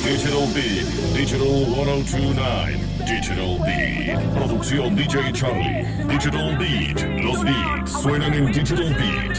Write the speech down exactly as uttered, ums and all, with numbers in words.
Digital Beat, Digital diez veintinueve, Digital Beat, producción D J Charlie, Digital Beat, los beats suenan en Digital Beat.